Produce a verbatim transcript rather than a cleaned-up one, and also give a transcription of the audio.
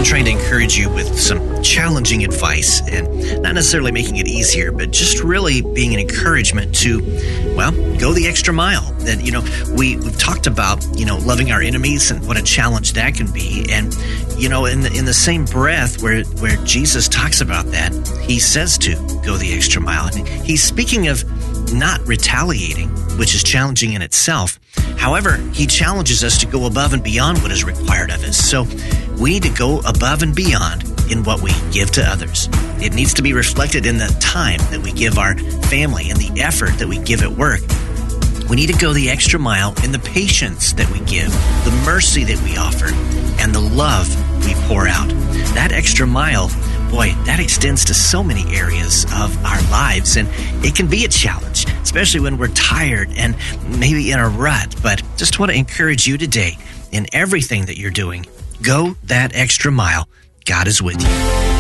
I'm trying to encourage you with some challenging advice, and not necessarily making it easier, but just really being an encouragement to, well, go the extra mile. And, you know, we, we've talked about, you know, loving our enemies and what a challenge that can be. And, you know, in the, in the same breath where, where Jesus talks about that, he says to go the extra mile. And he's speaking of not retaliating, which is challenging in itself. However, he challenges us to go above and beyond what is required of us. So we need to go above and beyond in what we give to others. It needs to be reflected in the time that we give our family and the effort that we give at work. We need to go the extra mile in the patience that we give, the mercy that we offer, and the love we pour out. That extra mile, boy, that extends to so many areas of our lives, and it can be a challenge, especially when we're tired and maybe in a rut. But just want to encourage you today, in everything that you're doing, go that extra mile. God is with you.